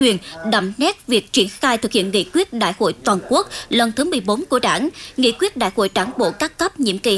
truyền đậm nét việc triển khai thực hiện nghị quyết Đại hội toàn quốc lần thứ 14 của Đảng, nghị quyết Đại hội Đảng bộ các cấp nhiệm kỳ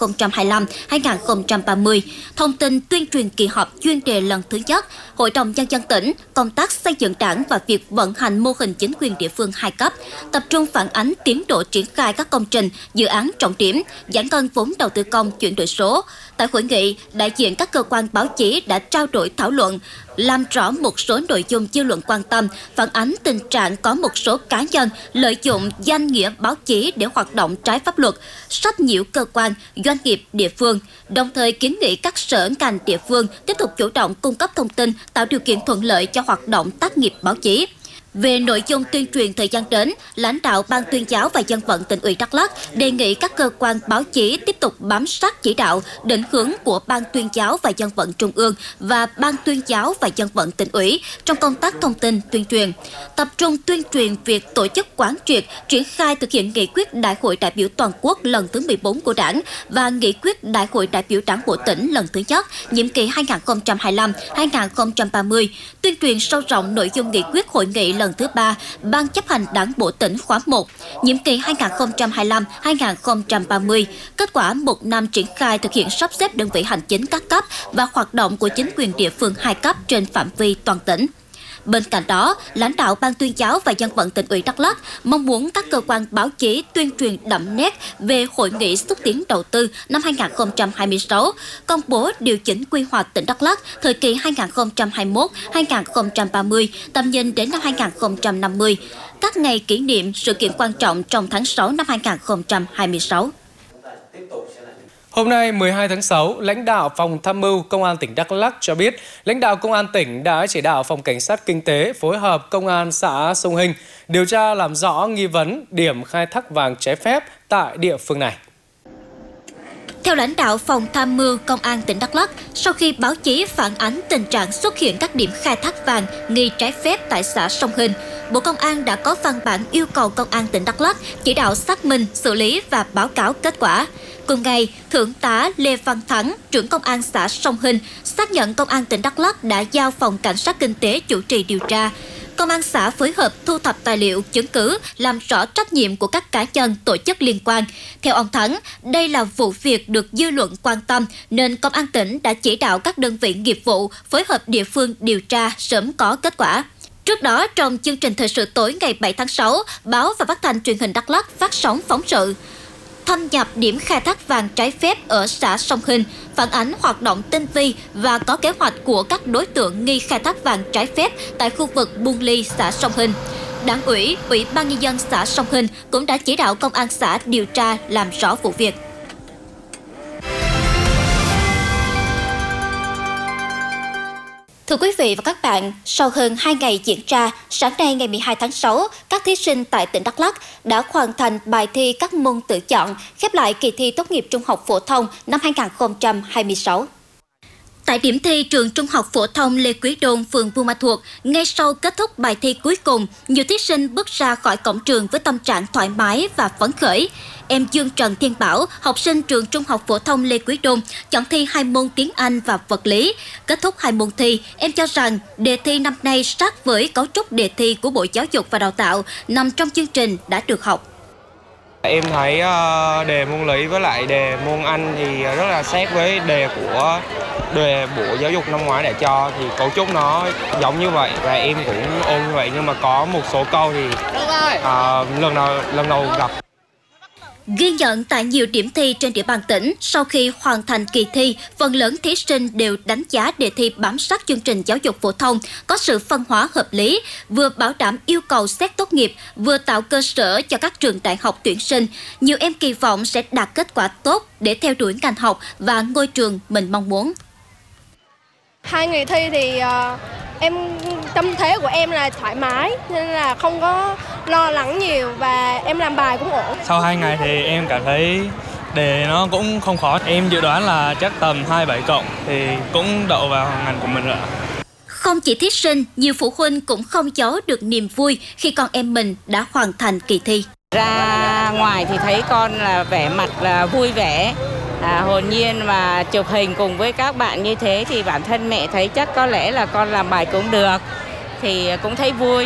2025-2030, thông tin tuyên truyền kỳ họp chuyên đề lần thứ nhất, Hội đồng Nhân dân tỉnh, công tác xây dựng Đảng và việc vận hành mô hình chính quyền địa phương 2 cấp, tập trung phản ánh tiến độ triển khai các công trình, dự án trọng điểm, giải ngân vốn đầu tư công chuyển đổi số. Tại hội nghị, đại diện các cơ quan báo chí đã trao đổi thảo luận, làm rõ một số nội dung dư luận quan tâm, phản ánh tình trạng có một số cá nhân lợi dụng danh nghĩa báo chí để hoạt động trái pháp luật, sách nhiễu cơ quan, doanh nghiệp địa phương, đồng thời kiến nghị các sở ngành địa phương tiếp tục chủ động cung cấp thông tin, tạo điều kiện thuận lợi cho hoạt động tác nghiệp báo chí. Về nội dung tuyên truyền thời gian đến, lãnh đạo Ban Tuyên giáo và Dân vận Tỉnh ủy Đắk Lắk đề nghị các cơ quan báo chí tiếp tục bám sát chỉ đạo, định hướng của Ban Tuyên giáo và Dân vận Trung ương và Ban Tuyên giáo và Dân vận Tỉnh ủy trong công tác thông tin tuyên truyền, tập trung tuyên truyền việc tổ chức quán triệt, triển khai thực hiện nghị quyết Đại hội đại biểu toàn quốc lần thứ 14 của Đảng và nghị quyết Đại hội đại biểu Đảng bộ tỉnh lần thứ nhất, nhiệm kỳ 2025-2030, tuyên truyền sâu rộng nội dung nghị quyết hội nghị lần thứ 3 Ban chấp hành Đảng bộ tỉnh khóa 1, nhiệm kỳ 2025-2030, kết quả một năm triển khai thực hiện sắp xếp đơn vị hành chính các cấp và hoạt động của chính quyền địa phương 2 cấp trên phạm vi toàn tỉnh. Bên cạnh đó, lãnh đạo Ban Tuyên giáo và Dân vận Tỉnh ủy Đắk Lắk mong muốn các cơ quan báo chí tuyên truyền đậm nét về Hội nghị xúc tiến đầu tư năm 2026, công bố điều chỉnh quy hoạch tỉnh Đắk Lắk thời kỳ 2021-2030, tầm nhìn đến năm 2050, các ngày kỷ niệm, sự kiện quan trọng trong tháng 6 năm 2026. Hôm nay 12 tháng 6, lãnh đạo Phòng Tham mưu Công an tỉnh Đắk Lắk cho biết, lãnh đạo Công an tỉnh đã chỉ đạo Phòng Cảnh sát Kinh tế phối hợp Công an xã Sông Hinh điều tra làm rõ nghi vấn điểm khai thác vàng trái phép tại địa phương này. Theo lãnh đạo Phòng Tham mưu Công an tỉnh Đắk Lắk, sau khi báo chí phản ánh tình trạng xuất hiện các điểm khai thác vàng nghi trái phép tại xã Sông Hinh, Bộ Công an đã có văn bản yêu cầu Công an tỉnh Đắk Lắk chỉ đạo xác minh, xử lý và báo cáo kết quả. Cùng ngày, Thượng tá Lê Văn Thắng, trưởng Công an xã Sông Hinh, xác nhận Công an tỉnh Đắk Lắk đã giao Phòng Cảnh sát Kinh tế chủ trì điều tra. Công an xã phối hợp thu thập tài liệu, chứng cứ, làm rõ trách nhiệm của các cá nhân, tổ chức liên quan. Theo ông Thắng, đây là vụ việc được dư luận quan tâm, nên Công an tỉnh đã chỉ đạo các đơn vị nghiệp vụ phối hợp địa phương điều tra sớm có kết quả. Trước đó, trong chương trình thời sự tối ngày 7 tháng 6, báo và phát thanh truyền hình Đắk Lắk phát sóng phóng sự thâm nhập điểm khai thác vàng trái phép ở xã Sông Hinh, phản ánh hoạt động tinh vi và có kế hoạch của các đối tượng nghi khai thác vàng trái phép tại khu vực Buôn Ly, xã Sông Hinh. Đảng ủy, Ủy ban Nhân dân xã Sông Hinh cũng đã chỉ đạo Công an xã điều tra làm rõ vụ việc. Thưa quý vị và các bạn, sau hơn 2 ngày diễn ra, sáng nay ngày 12 tháng 6, các thí sinh tại tỉnh Đắk Lắk đã hoàn thành bài thi các môn tự chọn, khép lại kỳ thi tốt nghiệp trung học phổ thông năm 2026. Tại điểm thi trường Trung học phổ thông Lê Quý Đôn, phường Buôn Ma Thuột, ngay sau kết thúc bài thi cuối cùng, nhiều thí sinh bước ra khỏi cổng trường với tâm trạng thoải mái và phấn khởi. Em Dương Trần Thiên Bảo, học sinh trường Trung học phổ thông Lê Quý Đôn, chọn thi 2 môn tiếng Anh và vật lý. Kết thúc 2 môn thi, em cho rằng đề thi năm nay sát với cấu trúc đề thi của Bộ Giáo dục và Đào tạo, nằm trong chương trình đã được học. Em thấy đề môn lý với lại đề môn Anh thì rất là sát với đề của Bộ Giáo dục năm ngoái đã cho, thì cấu trúc nó giống như vậy và em cũng ôn như vậy, nhưng mà có một số câu thì lần đầu gặp. Ghi nhận tại nhiều điểm thi trên địa bàn tỉnh, sau khi hoàn thành kỳ thi, phần lớn thí sinh đều đánh giá đề thi bám sát chương trình giáo dục phổ thông, có sự phân hóa hợp lý, vừa bảo đảm yêu cầu xét tốt nghiệp, vừa tạo cơ sở cho các trường đại học tuyển sinh. Nhiều em kỳ vọng sẽ đạt kết quả tốt để theo đuổi ngành học và ngôi trường mình mong muốn. 2 ngày thi thì tâm thế của em là thoải mái nên là không có lo lắng nhiều và em làm bài cũng ổn. Sau 2 ngày thì em cảm thấy đề nó cũng không khó. Em dự đoán là chắc tầm 27 cộng thì cũng đậu vào ngành của mình rồi. Không chỉ thí sinh, nhiều phụ huynh cũng không giấu được niềm vui khi con em mình đã hoàn thành kỳ thi. Ra ngoài thì thấy con là vẻ mặt là vui vẻ, hồn nhiên và chụp hình cùng với các bạn như thế thì bản thân mẹ thấy chắc có lẽ là con làm bài cũng được. thì cũng thấy vui.